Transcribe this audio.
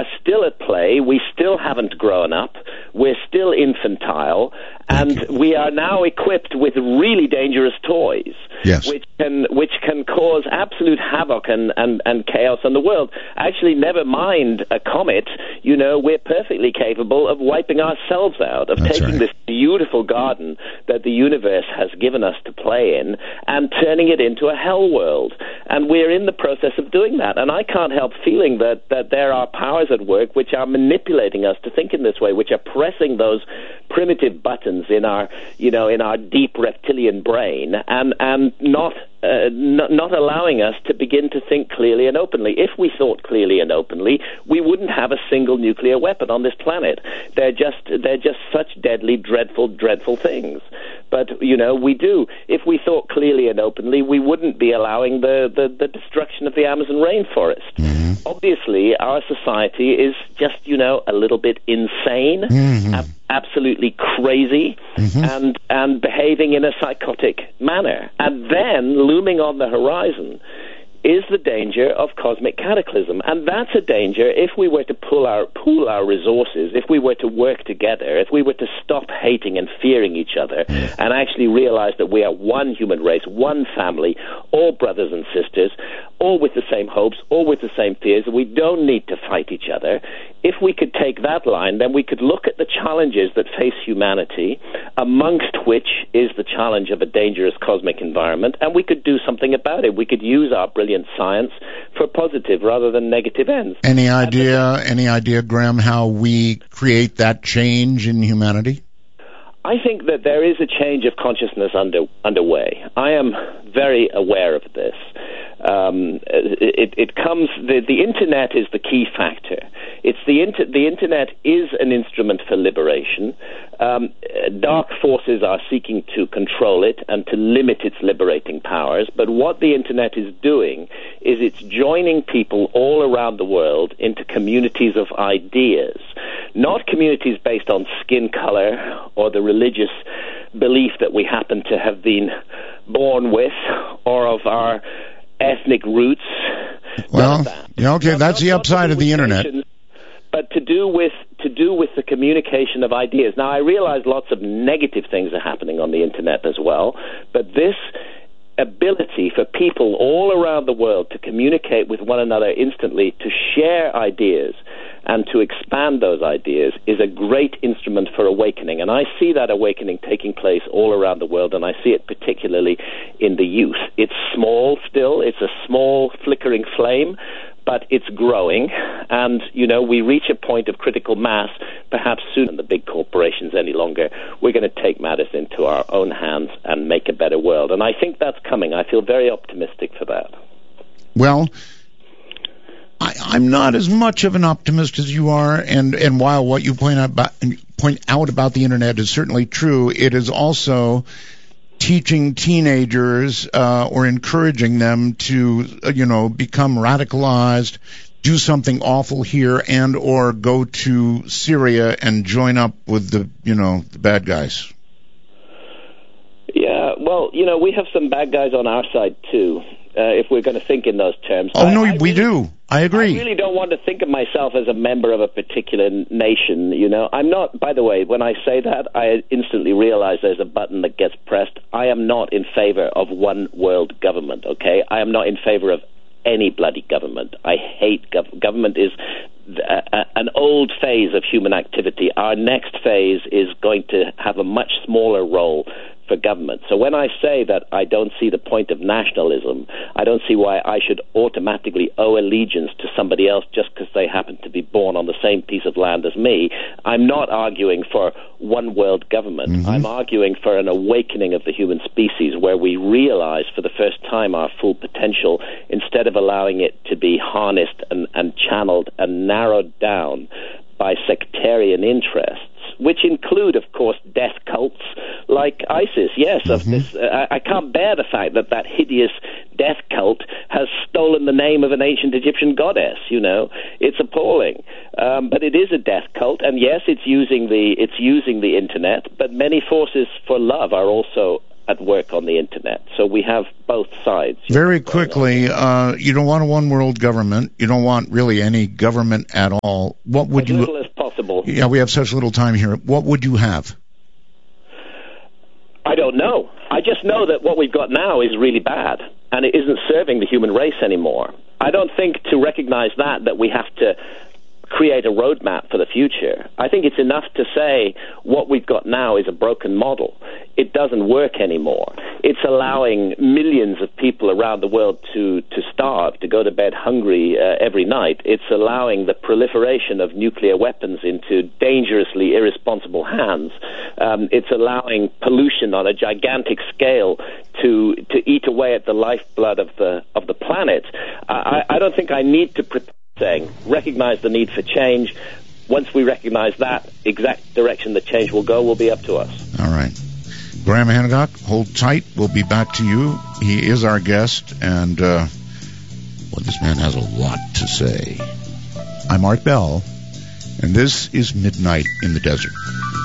are still at play. We still haven't grown up. We're still infantile. And we are now equipped with really dangerous toys, which can cause absolute havoc and chaos in the world. Actually, never mind a comet. You know, we're perfectly capable of wiping ourselves out, of taking this beautiful garden that the universe has given us to play in and turning it into a hell world. And we're in the process of doing that. And I can't help feeling that there are powers at work which are manipulating us to think in this way, which are pressing those primitive buttons in our deep reptilian brain and not allowing us to begin to think clearly and openly. If we thought clearly and openly, we wouldn't have a single nuclear weapon on this planet. They're just such deadly, dreadful things. But, you know, we do. If we thought clearly and openly, we wouldn't be allowing the destruction of the Amazon rainforest. Mm-hmm. Obviously, our society is just, you know, a little bit insane, absolutely crazy, and behaving in a psychotic manner. And then, looming on the horizon, is the danger of cosmic cataclysm. And that's a danger if we were to pool our resources, if we were to work together, if we were to stop hating and fearing each other and actually realize that we are one human race, one family, all brothers and sisters, all with the same hopes, all with the same fears, and we don't need to fight each other. If we could take that line, then we could look at the challenges that face humanity, amongst which is the challenge of a dangerous cosmic environment, and we could do something about it. We could use our brilliant science for positive rather than negative ends. Any idea, Graham, how we create that change in humanity? I think that there is a change of consciousness underway. I am very aware of this. It comes. The internet is the key factor. The internet is an instrument for liberation. Dark forces are seeking to control it and to limit its liberating powers. But what the internet is doing is it's joining people all around the world into communities of ideas, not communities based on skin color or the religious belief that we happen to have been born with or of our ethnic roots. Well, okay, that's the upside of the internet. But to do with the communication of ideas. Now, I realize lots of negative things are happening on the internet as well, but this ability for people all around the world to communicate with one another instantly, to share ideas, and to expand those ideas is a great instrument for awakening. And I see that awakening taking place all around the world, and I see it particularly in the youth. It's small still. It's a small flickering flame, but it's growing. And, you know, we reach a point of critical mass, perhaps sooner than the big corporations any longer. We're going to take matters into our own hands and make a better world. And I think that's coming. I feel very optimistic for that. Well, I'm not as much of an optimist as you are, and while what you point out about the internet is certainly true, it is also teaching teenagers or encouraging them to, become radicalized, do something awful here, and or go to Syria and join up with the bad guys. Yeah, well, we have some bad guys on our side too. If we're going to think in those terms. We do. I agree. I really don't want to think of myself as a member of a particular nation, I'm not, by the way, when I say that, I instantly realize there's a button that gets pressed. I am not in favor of one world government, okay? I am not in favor of any bloody government. I hate government is an old phase of human activity. Our next phase is going to have a much smaller role for government. So when I say that I don't see the point of nationalism, I don't see why I should automatically owe allegiance to somebody else just because they happen to be born on the same piece of land as me. I'm not arguing for one world government. Mm-hmm. I'm arguing for an awakening of the human species where we realize for the first time our full potential instead of allowing it to be harnessed and channeled and narrowed down by sectarian interests, which include, of course, death cults like ISIS. Yes, of this. I can't bear the fact that hideous death cult has stolen the name of an ancient Egyptian goddess. It's appalling. But it is a death cult, and yes, it's using the internet. But many forces for love are also at work on the internet. So we have both sides. Very quickly, you don't want a one-world government. You don't want really any government at all. What would you? As little as possible. Yeah, we have such little time here. What would you have? I don't know. I just know that what we've got now is really bad, and it isn't serving the human race anymore. I don't think to recognize that we have to create a roadmap for the future. I think it's enough to say what we've got now is a broken model. It doesn't work anymore. It's allowing millions of people around the world to starve, to go to bed hungry every night. It's allowing the proliferation of nuclear weapons into dangerously irresponsible hands. It's allowing pollution on a gigantic scale to eat away at the lifeblood of the planet. I don't think I need to saying, recognize the need for change. Once we recognize that exact direction that change will go, will be up to us. All right. Graham Hancock, hold tight. We'll be back to you. He is our guest, and this man has a lot to say. I'm Art Bell, and this is Midnight in the Desert.